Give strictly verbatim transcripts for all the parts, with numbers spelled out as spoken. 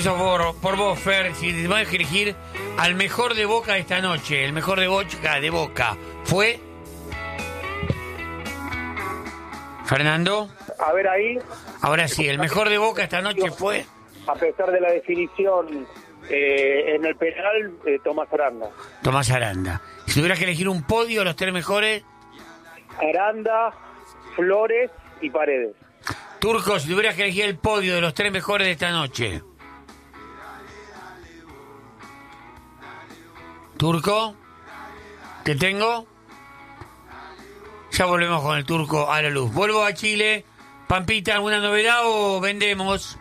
Por, por vos, Fer, si te vas a elegir al mejor de Boca de esta noche, el mejor de Boca de Boca fue Fernando. A ver ahí. Ahora sí, el mejor de Boca esta noche fue. A pesar de la definición eh, en el penal, eh, Tomás Aranda. Tomás Aranda. Si tuvieras que elegir un podio, los tres mejores. Aranda, Flores y Paredes. Turco, si tuvieras que elegir el podio de los tres mejores de esta noche. Turco, ¿qué tengo? Ya volvemos con el Turco a la luz. Vuelvo a Chile. Pampita, ¿alguna novedad o vendemos?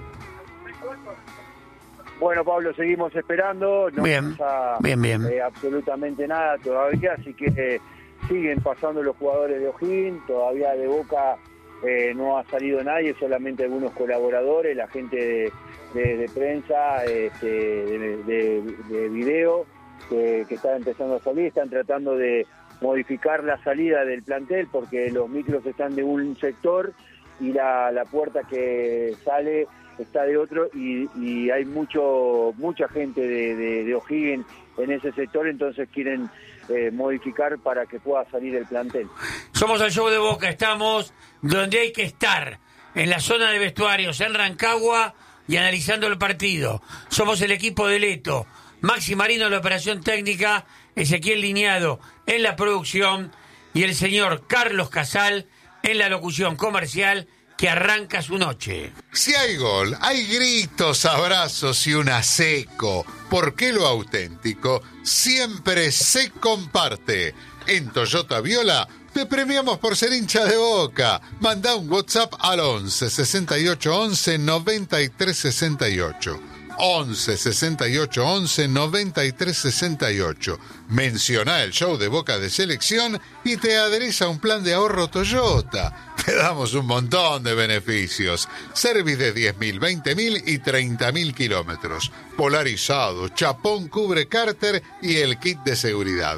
Bueno, Pablo, seguimos esperando. No bien, pasa, bien, bien. Eh, absolutamente nada todavía, así que eh, siguen pasando los jugadores de O'Higgins. Todavía de Boca eh, no ha salido nadie, solamente algunos colaboradores, la gente de, de, de prensa, este, de, de, de video. Que, que están empezando a salir, están tratando de modificar la salida del plantel porque los micros están de un sector y la, la puerta que sale está de otro y, y hay mucho mucha gente de, de, de O'Higgins en ese sector, entonces quieren eh, modificar para que pueda salir el plantel. Somos el show de Boca, estamos donde hay que estar, en la zona de vestuarios, en Rancagua y analizando el partido. Somos el equipo de Leto. Maxi Marino en la operación técnica, Ezequiel Lineado en la producción y el señor Carlos Casal en la locución comercial que arranca su noche. Si hay gol, hay gritos, abrazos y un aseco, porque lo auténtico siempre se comparte. En Toyota Viola te premiamos por ser hincha de Boca. Manda un WhatsApp al once sesenta y ocho once noventa y tres sesenta y ocho. once sesenta y ocho once noventa y tres sesenta y ocho. Menciona el show de Boca de Selección y te adherís a un plan de ahorro Toyota. Te damos un montón de beneficios. Service de diez mil, veinte mil y treinta mil kilómetros. Polarizado, chapón cubre cárter y el kit de seguridad.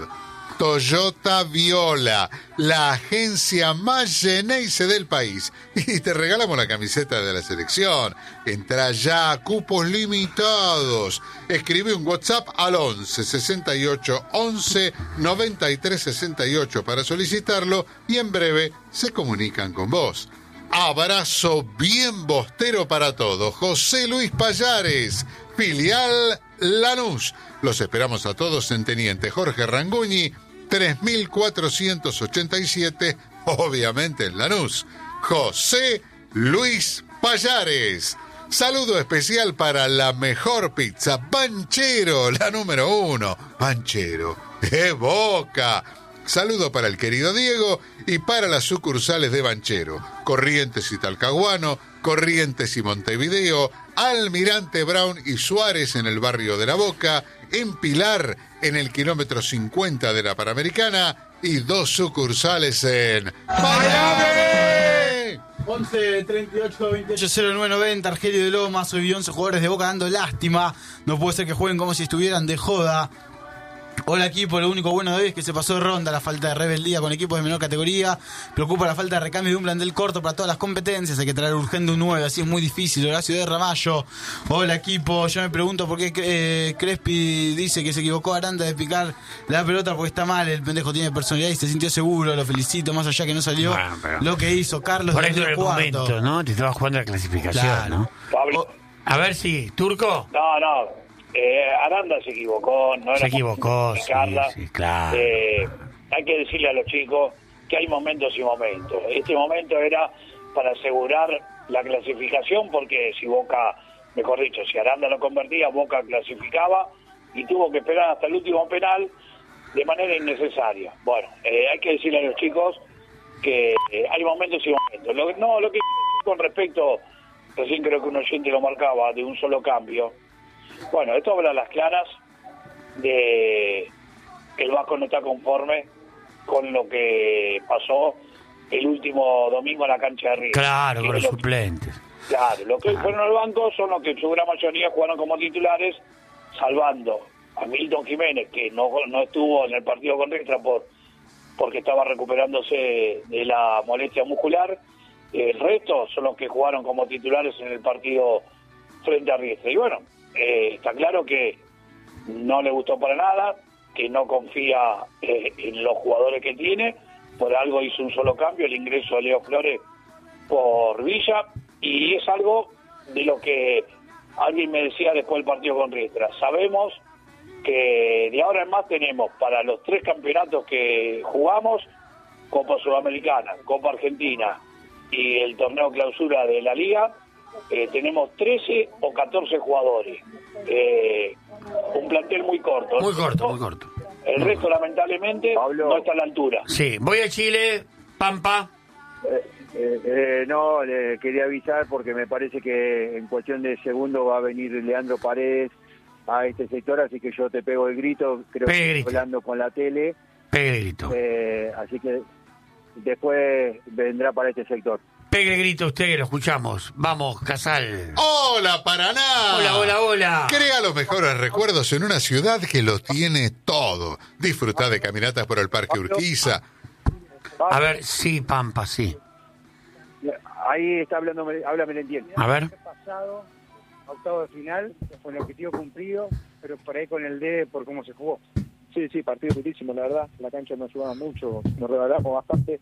Toyota Viola, la agencia más Geneise del país. Y te regalamos la camiseta de la selección. Entra ya, cupos limitados. Escribe un WhatsApp al once sesenta y ocho once noventa y tres sesenta y ocho para solicitarlo y en breve se comunican con vos. Abrazo bien bostero para todos. José Luis Payares, filial Lanús. Los esperamos a todos en Teniente Jorge Ranguñi, tres mil cuatrocientos ochenta y siete, obviamente en Lanús. José Luis Payares. Saludo especial para la mejor pizza, Banchero, la número uno. Banchero, ¡de Boca! Saludo para el querido Diego y para las sucursales de Banchero, Corrientes y Talcahuano, Corrientes y Montevideo, Almirante Brown y Suárez en el barrio de La Boca, en Pilar en el kilómetro cincuenta de la Panamericana y dos sucursales en Miami. once treinta y ocho veintiocho cero nueve noventa, Argelio de Lomas, hoy once jugadores de Boca dando lástima. No puede ser que jueguen como si estuvieran de joda. Hola equipo, lo único bueno de hoy es que se pasó de ronda la falta de rebeldía con equipos de menor categoría. Preocupa la falta de recambio de un plantel corto para todas las competencias. Hay que traer urgente un nueve, así es muy difícil. Horacio de Ramallo. Hola equipo, yo me pregunto por qué eh, Crespi dice que se equivocó Aranda de picar la pelota porque está mal. El pendejo tiene personalidad y se sintió seguro, lo felicito, más allá que no salió bueno, pero... lo que hizo Carlos. Por eso era el momento, ¿no? Te estabas jugando la clasificación, claro. ¿No? Pablo. A ver si, ¿Turco? No, no. Eh, Aranda se equivocó, no era se equivocó, sí, sí, claro. Eh, hay que decirle a los chicos que hay momentos y momentos. Este momento era para asegurar la clasificación, porque si Boca, mejor dicho, si Aranda lo convertía, Boca clasificaba y tuvo que esperar hasta el último penal de manera innecesaria. Bueno, eh, hay que decirle a los chicos que eh, hay momentos y momentos. Lo, no, lo que con respecto, recién creo que un oyente lo marcaba, de un solo cambio. Bueno, esto habla a las claras de que el Vasco no está conforme con lo que pasó el último domingo en la cancha de River. Claro, con los suplentes. Claro, los que claro. fueron al banco son los que en su gran mayoría jugaron como titulares, salvando a Milton Jiménez, que no, no estuvo en el partido con Riestra por, porque estaba recuperándose de la molestia muscular. El resto son los que jugaron como titulares en el partido frente a Riestra. Y bueno, eh, está claro que no le gustó para nada, que no confía eh, en los jugadores que tiene, por algo hizo un solo cambio, el ingreso de Leo Flores por Villa, y es algo de lo que alguien me decía después del partido con Riestra. Sabemos que de ahora en más tenemos para los tres campeonatos que jugamos, Copa Sudamericana, Copa Argentina y el torneo clausura de la Liga, eh, tenemos trece o catorce jugadores. Eh, un plantel muy corto. Muy corto, muy corto. El resto, lamentablemente, Pablo, no está a la altura. Sí, voy a Chile, Pampa. Eh, eh, eh, no, le quería avisar porque me parece que en cuestión de segundo va a venir Leandro Paredes a este sector, así que yo te pego el grito, creo Pegue que grito. estoy hablando con la tele. Pegue el grito. Eh, así que después vendrá para este sector. Pegue el grito usted, que lo escuchamos. Vamos, Casal. ¡Hola, Paraná! Hola, hola, hola. Crea los mejores recuerdos en una ciudad que lo tiene todo. Disfruta de caminatas por el Parque Urquiza. A ver, sí, Pampa, sí. Ahí está hablando, habla Melentiel. A ver. Pasado, octavo de final, con el objetivo cumplido, pero por ahí con el D por cómo se jugó. Sí, sí, partido durísimo, la verdad. La cancha nos ayudaba mucho, nos regalamos bastante.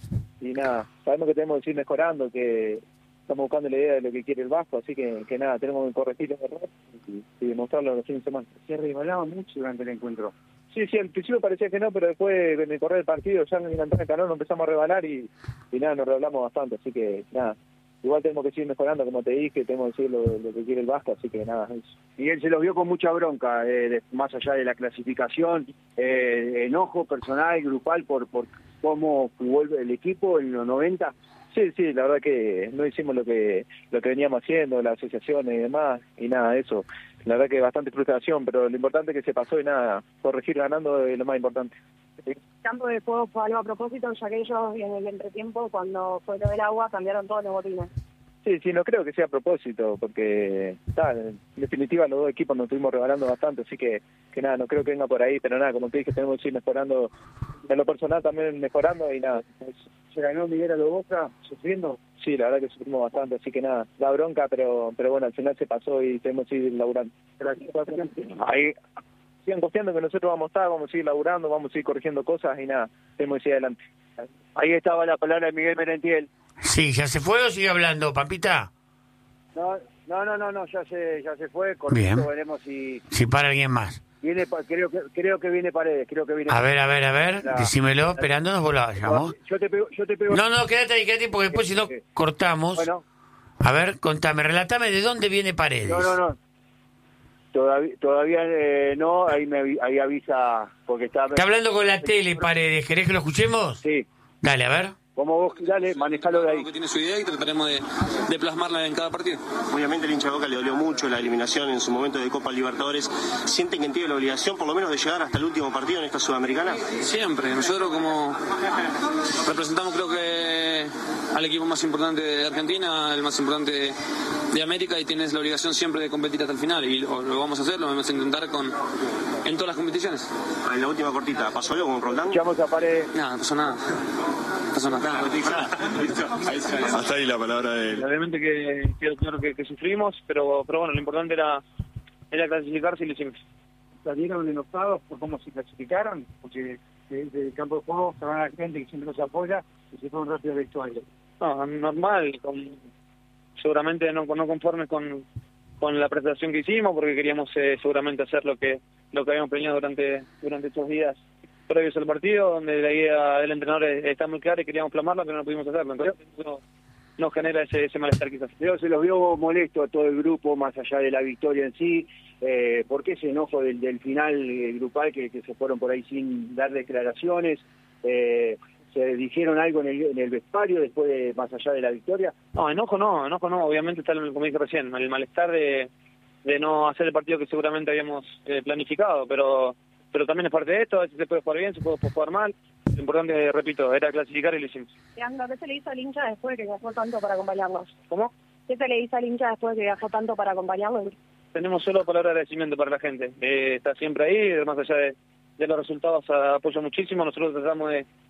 Y nada, sabemos que tenemos que ir mejorando, que estamos buscando la idea de lo que quiere el Vasco, así que, que nada, tenemos que corregir el error y, y demostrarlo los fines de semana. Se resbalaba mucho durante el encuentro. Sí, sí, al principio parecía que no, pero después en el correr del partido, ya en la entrada de calor nos empezamos a rebalar y, y nada, nos rebalamos bastante, así que nada. Igual tenemos que seguir mejorando, como te dije, tenemos que decir lo, lo que quiere el Vasco, así que nada. Eso. Y él se los vio con mucha bronca, eh, de, más allá de la clasificación, eh, enojo personal, grupal, por, por cómo jugó el, el equipo en los noventa. Sí, sí, la verdad que no hicimos lo que lo que veníamos haciendo, las asociaciones y demás, y nada, eso. La verdad que bastante frustración, pero lo importante es que se pasó y nada, corregir ganando es lo más importante. El campo de juego fue algo a propósito, ya que ellos en el entretiempo, cuando fue lo del agua, cambiaron todos los botines. Sí, sí, no creo que sea a propósito, porque está, en definitiva los dos equipos nos estuvimos regalando bastante, así que, que nada, no creo que venga por ahí, pero nada, como te dije, tenemos que ir mejorando, en lo personal también mejorando y nada. ¿Se ganó Miguel a lo Boca sufriendo? Sí, la verdad que sufrimos bastante, así que nada, da bronca, pero pero bueno, al final se pasó y tenemos que ir laburando. Gracias. Ahí sigan confiando que nosotros vamos a estar, vamos a seguir laburando, vamos a seguir corrigiendo cosas y nada, tenemos que ir adelante. Ahí estaba la palabra de Miguel Merentiel. Sí, ¿ya se fue o sigue hablando, Pampita? No, no, no, no, no ya se ya se fue. Bien. Correcto, veremos si Si para alguien más. viene. Creo que creo que viene Paredes. Creo que viene. A ver, a ver, a ver, La- decímelo, esperándonos, vos la llamamos. Yo te pego, yo te pego. No, no, quédate ahí, quédate, porque después si no cortamos. Bueno, A ver, contame, relatame de dónde viene Paredes. no, no, no. Todavía, todavía eh, no. Ahí me avi- ahí avisa porque está. Está hablando con la tele, Paredes. ¿Querés que lo escuchemos? Sí. Dale, a ver. Como vos, dale, manejalo de ahí. Que tiene su idea y trataremos de, de plasmarla en cada partido. Obviamente el hincha de Boca le dolió mucho la eliminación en su momento de Copa Libertadores. ¿Sienten que tiene la obligación por lo menos de llegar hasta el último partido en esta Sudamericana? Siempre. Nosotros como representamos creo que al equipo más importante de Argentina, el más importante de, de América y tienes la obligación siempre de competir hasta el final y lo, lo vamos a hacer, lo vamos a intentar con en todas las competiciones. En la última cortita, ¿pasó algo con Roldán? Escuchamos a Paredes. Nada, no pasó nada. No pasó nada. Hasta ahí la palabra de él. Obviamente que quedó claro que, que sufrimos, pero pero bueno, lo importante era era clasificarse y lo hicimos. Salieron enojados por cómo se clasificaron, porque desde el campo de juego se van a la gente que siempre los apoya y se fueron rápido al vestuario. No, normal, con, seguramente no, no conformes con, con la presentación que hicimos, porque queríamos eh, seguramente hacer lo que lo que habíamos planeado durante durante estos días previos al partido, donde la idea del entrenador está muy clara y queríamos plasmarla, pero no pudimos hacerlo. Entonces eso nos genera ese, ese malestar quizás. Pero se los vio molesto a todo el grupo, más allá de la victoria en sí. Eh, ¿Por qué ese enojo del, del final eh, grupal que, que se fueron por ahí sin dar declaraciones? Eh, ¿Se dijeron algo en el, en el vestuario después de, más allá de la victoria? No, enojo no, enojo no. Obviamente está, el- como dije recién, el malestar de, de no hacer el partido que seguramente habíamos eh, planificado, pero pero también es parte de esto. A veces se puede jugar bien, se puede jugar mal. Lo importante, repito, era clasificar y lo hicimos. Leandro, ¿qué se le hizo al hincha después de que viajó tanto para acompañarnos? ¿Cómo? ¿Qué se le hizo al hincha después de que viajó tanto para acompañarnos? Tenemos solo palabra de agradecimiento para la gente. Eh, está siempre ahí, más allá de, de los resultados, apoyo muchísimo. Nosotros tratamos de,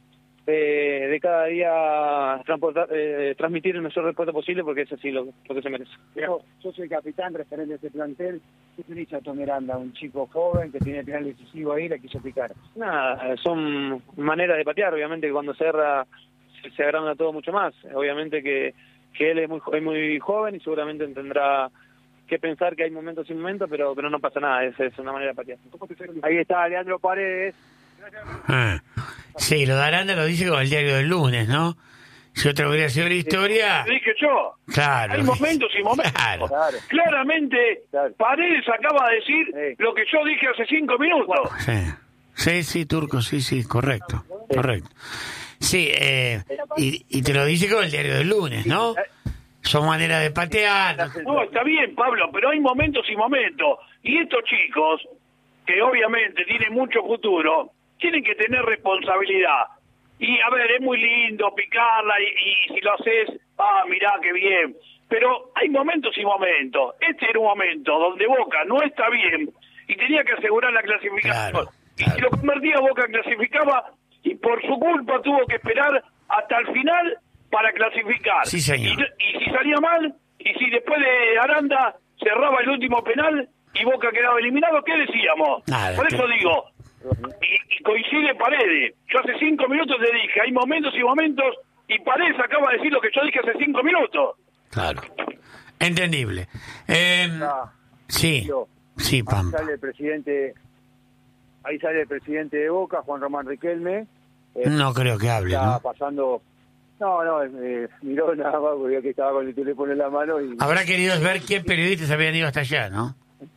eh, de cada día transportar, eh, transmitir el mejor respuesta posible, porque eso sí lo, lo que se merece. Yo, yo soy capitán, referente de ese plantel. ¿Qué te dice Otto Miranda? Un chico joven que tiene el penal decisivo ahí, la quiso picar. Nada, son maneras de patear. Obviamente que cuando se erra se, se agranda todo mucho más. Obviamente que, que él es muy, es muy joven y seguramente tendrá que pensar que hay momentos y momentos, pero pero no pasa nada, es, es una manera de patear. Ahí está Leandro Paredes. Ah, sí, lo de Aranda lo dice con el diario del lunes, ¿no? Si otra hubiera sido la historia... Dije yo, Claro. hay momentos y momentos. Claro. Claro. Claramente, Claro. Paredes acaba de decir Sí. lo que yo dije hace cinco minutos. Sí, sí, sí, Turco, sí, sí, correcto, correcto. Sí, eh, y, y te lo dice con el diario del lunes, ¿no? Son maneras de patear. No, está bien, Pablo, pero hay momentos y momentos. Y estos chicos, que obviamente tienen mucho futuro, tienen que tener responsabilidad. Y, a ver, es muy lindo picarla y, y si lo haces, ah, mirá, qué bien. Pero hay momentos y momentos. Este era un momento donde Boca no está bien y tenía que asegurar la clasificación. Claro, Y claro. si lo convertía, Boca clasificaba y por su culpa tuvo que esperar hasta el final para clasificar. Sí, señor. Y, y si salía mal, y si después de Aranda cerraba el último penal y Boca quedaba eliminado, ¿qué decíamos? Nada, Por eso que- digo, y, y coincide Paredes. Yo hace cinco minutos te dije, hay momentos y momentos, y Paredes acaba de decir lo que yo dije hace cinco minutos. Claro. Entendible. Eh, Ah, sí, yo. sí, Ahí Pampa. sale el presidente, ahí sale el presidente de Boca, Juan Román Riquelme. Eh, No creo que hable, está ¿no? pasando, no, no, eh, miró nada más porque que estaba con el teléfono en la mano y Habrá querido ver qué periodistas habían ido hasta allá, ¿no?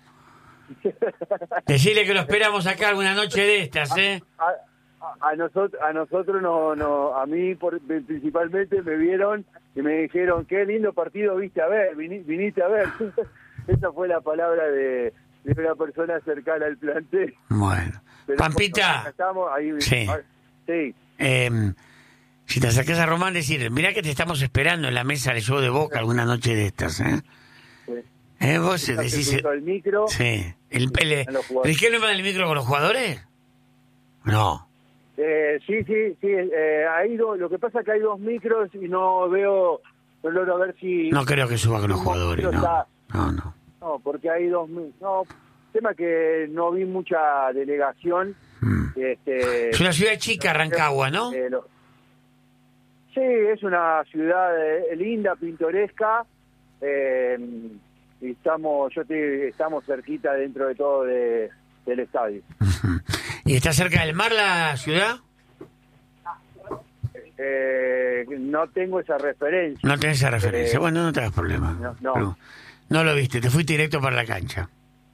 Decirle que lo esperamos acá alguna noche de estas, ¿eh? a, a, a nosotros, a nosotros no, no, a mí por, principalmente me vieron y me dijeron qué lindo partido viste a ver, vini- viniste a ver. Esa fue la palabra de, de una persona cercana al plantel. Bueno. Pero Pampita, acá estamos, ahí, Sí. ah, sí. eh, si te acercás a Román, decir, mirá que te estamos esperando en la mesa del show de Boca alguna noche de estas, ¿eh? Sí. ¿Eh? Vos Ya se decís... cruzó el micro. Sí. El, el, Están los jugadores. ¿Riquelme va en el micro con los jugadores? No. Eh, sí, sí, sí. Eh, hay dos, lo que pasa es que hay dos micros y no veo, no logro ver si. No creo que suba con los un jugadores, micro no. está- No, no. No, porque hay dos. mi- No, tema que no vi mucha delegación. Mm. Este, Es una ciudad chica, Rancagua, ¿no? eh, lo- sí, es una ciudad eh, linda, pintoresca. Eh, y estamos, yo te, estamos cerquita dentro de todo de, del estadio. ¿Y está cerca del mar la ciudad? Eh, no tengo esa referencia. No tenés esa referencia. Eh, Bueno, no te hagas problema. no, no. Pero no lo viste, te fuiste directo para la cancha.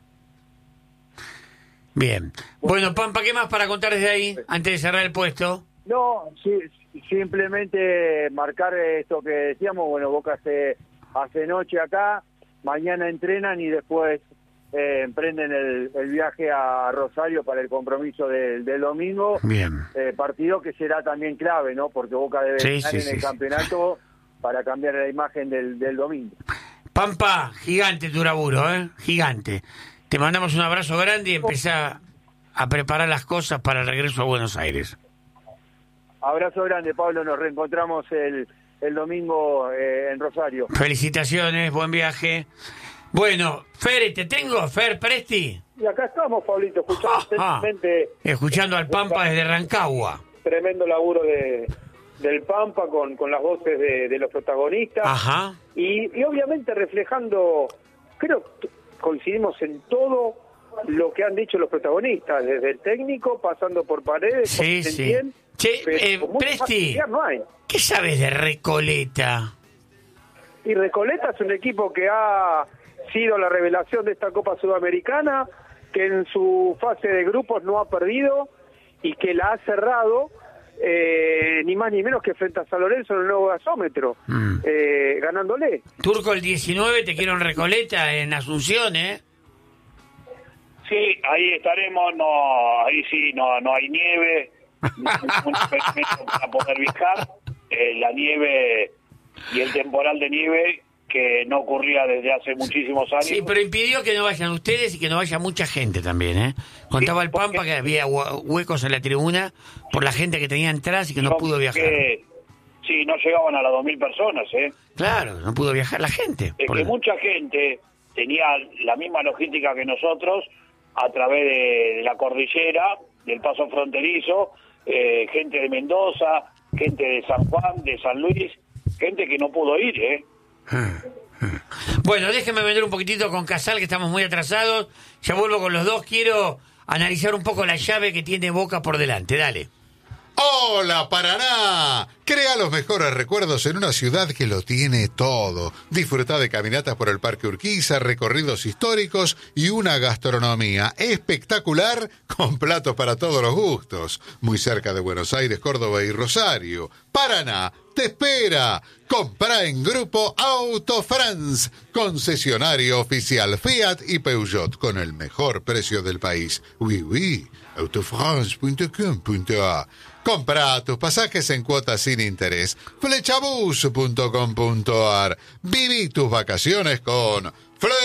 Bien. Bueno, Pampa, ¿qué más para contar desde ahí, antes de cerrar el puesto? No, sí, simplemente marcar esto que decíamos, bueno, Boca hace, hace noche acá, mañana entrenan y después eh, emprenden el, el viaje a Rosario para el compromiso del, del domingo, Bien. eh, partido que será también clave, ¿no? Porque Boca debe Sí, estar sí, en sí, el sí. campeonato para cambiar la imagen del, del domingo. Pampa, gigante tu laburo, ¿eh? Gigante. Te mandamos un abrazo grande y empezá a preparar las cosas para el regreso a Buenos Aires. Abrazo grande, Pablo, nos reencontramos el, el domingo eh, en Rosario. Felicitaciones, buen viaje. Bueno, Fer, ¿te tengo? Fer Presti. Y acá estamos, Pablito, escuchando Ah, ah. atentamente Escuchando al Pampa desde Rancagua. tremendo laburo de del Pampa con, con las voces de, de los protagonistas. Ajá. Y, y obviamente reflejando, creo que coincidimos en todo lo que han dicho los protagonistas, desde el técnico, pasando por Paredes, Sí, por sí. Setién, Che, pero eh, mucho más Presti, que estudiar no hay. ¿qué sabes de Recoleta? Y Recoleta es un equipo que ha sido la revelación de esta Copa Sudamericana, que en su fase de grupos no ha perdido y que la ha cerrado eh, ni más ni menos que frente a San Lorenzo en el nuevo gasómetro, Mm. eh, ganándole. Turco el diecinueve, te quiero en Recoleta, en Asunción, ¿eh? Sí, ahí estaremos, no, ahí sí, no, no hay nieve, no hay ningún impedimento para poder viajar. Eh, la nieve y el temporal de nieve que no ocurría desde hace muchísimos años. Sí, pero impidió que no vayan ustedes y que no vaya mucha gente también, ¿eh? Contaba Sí, el Pampa porque- que había hue- huecos en la tribuna por la gente que tenía atrás y que no pudo viajar. Que, sí, no llegaban a las dos mil personas, ¿eh? Claro, no pudo viajar la gente. Es por que la- mucha gente tenía la misma logística que nosotros a través de, de la cordillera, del paso fronterizo, eh, gente de Mendoza, gente de San Juan, de San Luis, gente que no pudo ir, ¿eh? Bueno, déjenme vender un poquitito con Casal, que estamos muy atrasados. Ya vuelvo con los dos. Quiero analizar un poco la llave que tiene Boca por delante. Dale. ¡Hola, Paraná! Crea los mejores recuerdos en una ciudad que lo tiene todo. Disfruta de caminatas por el Parque Urquiza, recorridos históricos y una gastronomía espectacular con platos para todos los gustos. Muy cerca de Buenos Aires, Córdoba y Rosario. Paraná te espera. Compra en Grupo Auto France, concesionario oficial Fiat y Peugeot con el mejor precio del país. Oui, oui, autofrance punto com punto a. Compra tus pasajes en cuotas sin interés. Flechabus punto com punto ar. Viví tus vacaciones con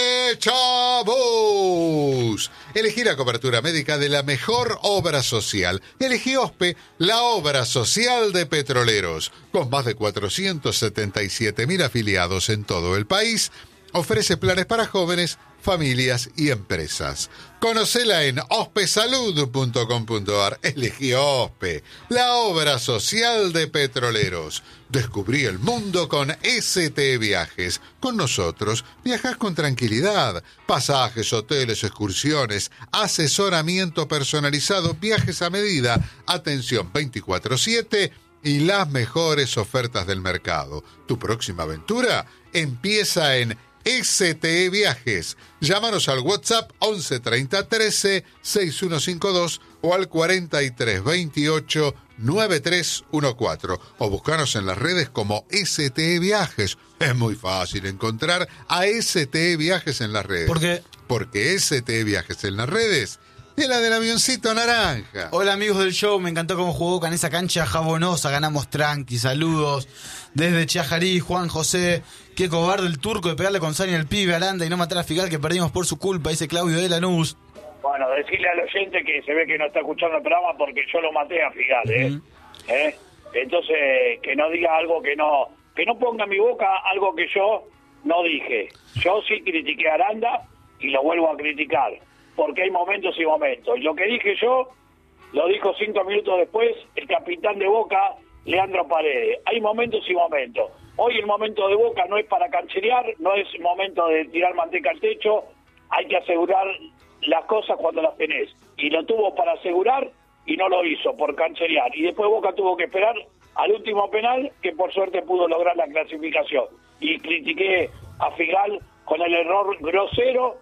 Flechabus. Elegí la cobertura médica de la mejor obra social. Elegí OSPE, la obra social de petroleros. Con más de cuatrocientos setenta y siete mil afiliados en todo el país, ofrece planes para jóvenes, familias y empresas. Conocela en ospesalud punto com punto ar. Elegí OSPE, la obra social de petroleros. Descubrí el mundo con S T Viajes. Con nosotros viajas con tranquilidad. Pasajes, hoteles, excursiones, asesoramiento personalizado, viajes a medida, atención veinticuatro siete y las mejores ofertas del mercado. Tu próxima aventura empieza en S T E Viajes. Llámanos al WhatsApp once treinta trece sesenta y uno cincuenta y dos o al cuarenta y tres veintiocho noventa y tres catorce o buscanos en las redes como S T E Viajes. Es muy fácil encontrar a S T E Viajes en las redes. ¿Por qué? Porque S T E Viajes en las redes es la del avioncito naranja. Hola amigos del show, me encantó cómo jugó Boca en esa cancha jabonosa, ganamos tranqui, saludos. Desde Chajarí, Juan José, qué cobarde el turco de pegarle con saña al pibe Aranda y no matar a Figal que perdimos por su culpa, dice Claudio de Lanús. Bueno, decirle al oyente que se ve que no está escuchando el programa porque yo lo maté a Figal, ¿eh? Uh-huh. ¿Eh? Entonces, que no diga algo que no... Que no ponga en mi boca algo que yo no dije. Yo sí critiqué a Aranda y lo vuelvo a criticar. Porque hay momentos y momentos. Y lo que dije yo, lo dijo cinco minutos después el capitán de Boca, Leandro Paredes. Hay momentos y momentos. Hoy el momento de Boca no es para cancherear, no es momento de tirar manteca al techo. Hay que asegurar las cosas cuando las tenés. Y lo tuvo para asegurar y no lo hizo por cancherear. Y después Boca tuvo que esperar al último penal, que por suerte pudo lograr la clasificación. Y critiqué a Figal con el error grosero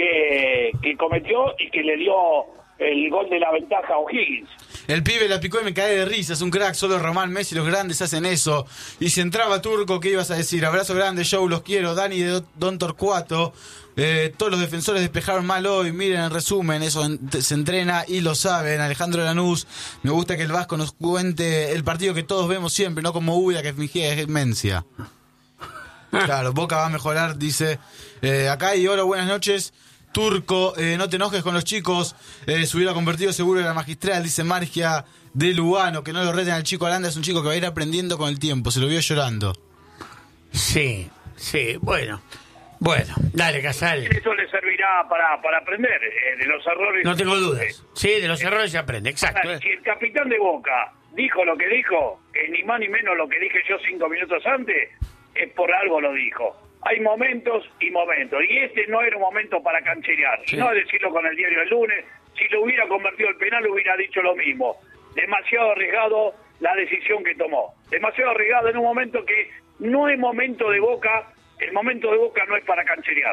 que, que cometió y que le dio el gol de la ventaja a O'Higgins. El pibe la picó y me cae de risa, es un crack, solo Román, Messi, los grandes hacen eso. Y si entraba Turco, ¿qué ibas a decir? Abrazo grande, show, los quiero. Dani de Don Torcuato. Eh, todos los defensores despejaron mal hoy, miren el resumen, eso en- se entrena y lo saben. Alejandro Lanús, me gusta que el Vasco nos cuente el partido que todos vemos siempre, no como Uda que fingía demencia. Claro, Boca va a mejorar, dice eh, acá. Y hola, buenas noches. Turco, eh, no te enojes con los chicos, eh, se hubiera convertido seguro en la magistral, dice Margia de Lugano, que no lo reten al chico Aranda, es un chico que va a ir aprendiendo con el tiempo, se lo vio llorando. Sí, sí, bueno. Bueno, dale, Casal. Eso le servirá para, para aprender eh, de los errores. No tengo dudas. Sí, de los errores se aprende, exacto. Si el capitán de Boca dijo lo que dijo, que ni más ni menos lo que dije yo cinco minutos antes, es por algo lo dijo. Hay momentos y momentos, y este no era un momento para cancherear, Sí. no decirlo con el diario el lunes. Si lo hubiera convertido el penal, hubiera dicho lo mismo. Demasiado arriesgado la decisión que tomó. Demasiado arriesgado en un momento que no es momento de Boca. El momento de Boca no es para cancherear.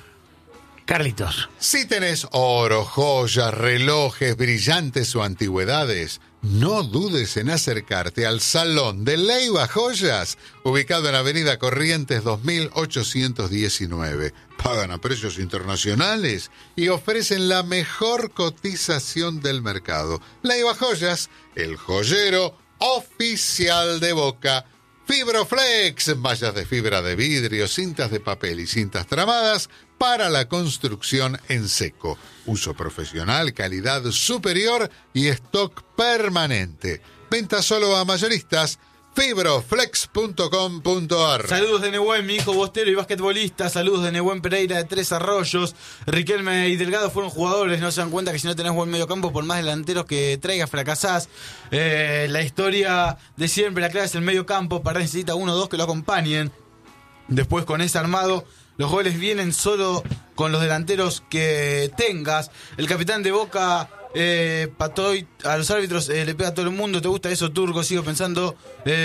Carlitos. Si tenés oro, joyas, relojes, brillantes o antigüedades, no dudes en acercarte al Salón de Leiva Joyas, ubicado en Avenida Corrientes dos mil ochocientos diecinueve. Pagan a precios internacionales y ofrecen la mejor cotización del mercado. Leiva Joyas, el joyero oficial de Boca. Fibroflex, mallas de fibra de vidrio, cintas de papel y cintas tramadas para la construcción en seco. Uso profesional, calidad superior y stock permanente. Venta solo a mayoristas. Fibroflex punto com punto ar. Saludos de Nehuen, mi hijo bostero y basquetbolista. Saludos de Nehuen Pereira de Tres Arroyos. Riquelme y Delgado fueron jugadores. No se dan cuenta que si no tenés buen medio campo, por más delanteros que traigas, fracasás. Eh, la historia de siempre, la clave es el medio campo. Para necesita uno o dos que lo acompañen. Después, con ese armado, los goles vienen solo con los delanteros que tengas. El capitán de Boca, eh, Patoy, a los árbitros eh, le pega a todo el mundo. ¿Te gusta eso, Turco? Sigo pensando.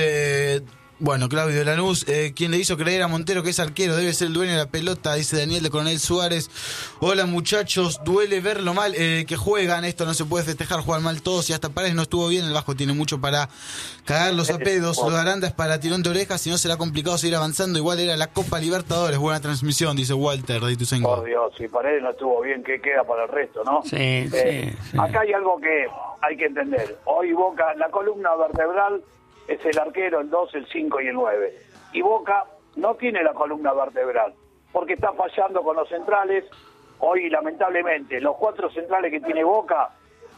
Eh, bueno, Claudio Lanús, eh, quien le hizo creer a Montero que es arquero, debe ser el dueño de la pelota, dice Daniel de Coronel Suárez. Hola muchachos, duele verlo mal eh, que juegan, esto no se puede festejar, juegan mal todos y hasta Paredes no estuvo bien, el Vasco tiene mucho para cagarlos a pedos, los Arandas para tirón de orejas, si no será complicado seguir avanzando, igual era la Copa Libertadores, buena transmisión, dice Walter de Ituzaingó. Por Dios, si Paredes no estuvo bien, ¿qué queda para el resto, no? Sí, eh, sí, sí. Acá hay algo que hay que entender, hoy Boca, la columna vertebral es el arquero, el dos, el cinco y el nueve. Y Boca no tiene la columna vertebral, porque está fallando con los centrales. Hoy, lamentablemente, los cuatro centrales que tiene Boca,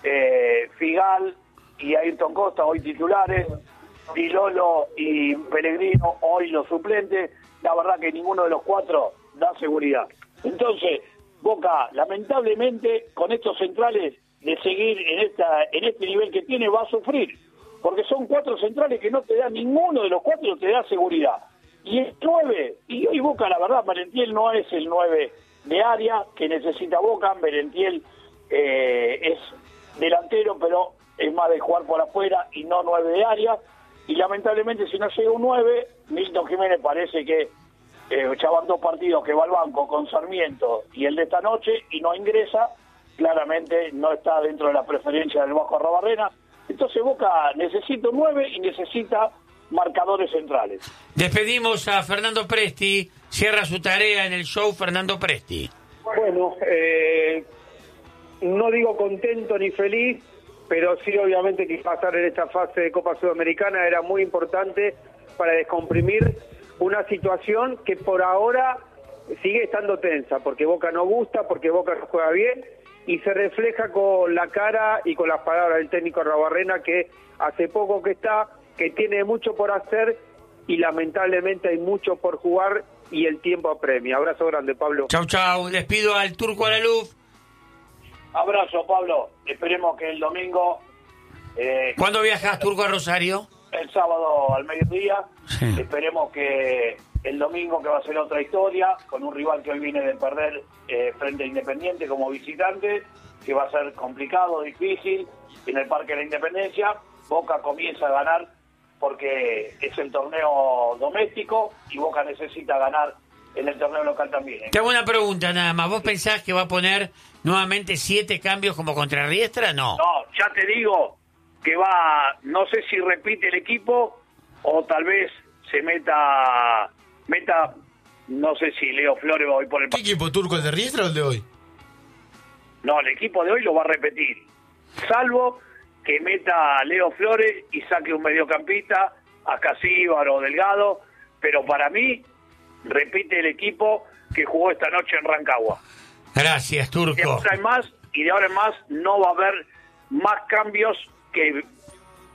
eh, Figal y Ayrton Costa, hoy titulares, Di Lolo y Pellegrino, hoy los suplentes, la verdad que ninguno de los cuatro da seguridad. Entonces, Boca, lamentablemente, con estos centrales, de seguir en, esta, en este nivel que tiene, va a sufrir. Porque son cuatro centrales que no te dan, ninguno de los cuatro te da seguridad. Y el nueve, y hoy Boca, la verdad, Merentiel no es el nueve de área que necesita Boca. Merentiel eh, es delantero, pero es más de jugar por afuera y no nueve de área. Y lamentablemente, si no llega un nueve, Milton Jiménez parece que eh, ya van dos partidos que va al banco con Sarmiento y el de esta noche y no ingresa. Claramente no está dentro de la preferencia del Vasco Arrobarrena. Entonces Boca necesita un nueve y necesita marcadores centrales. Despedimos a Fernando Presti. Cierra su tarea en el show Fernando Presti. Bueno, eh, no digo contento ni feliz, pero sí obviamente que pasar en esta fase de Copa Sudamericana era muy importante para descomprimir una situación que por ahora sigue estando tensa, porque Boca no gusta, porque Boca no juega bien, y se refleja con la cara y con las palabras del técnico Arrobarrena, que hace poco que está, que tiene mucho por hacer y lamentablemente hay mucho por jugar y el tiempo apremia. Abrazo grande, Pablo. Chau, chau. Despido al Turco Alaluf. Abrazo, Pablo. Esperemos que el domingo... Eh, ¿Cuándo viajas, Turco, a Rosario? El sábado al mediodía. Sí. Esperemos que el domingo, que va a ser otra historia, con un rival que hoy viene de perder eh, frente a Independiente como visitante, que va a ser complicado, difícil, en el Parque de la Independencia. Boca comienza a ganar porque es el torneo doméstico y Boca necesita ganar en el torneo local también, ¿eh? Te hago una pregunta nada más. ¿Vos pensás que va a poner nuevamente siete cambios como contra Riestra? No. No, ya te digo que va, no sé si repite el equipo o tal vez se meta, meta, no sé si Leo Flores va hoy por el... ¿Qué equipo, Turco, el de Riestra o el de hoy? No, el equipo de hoy lo va a repetir, salvo que meta a Leo Flores y saque un mediocampista, a Casíbar o Delgado, pero para mí repite el equipo que jugó esta noche en Rancagua. Gracias, Turco. Y de ahora en más, y de ahora en más no va a haber más cambios que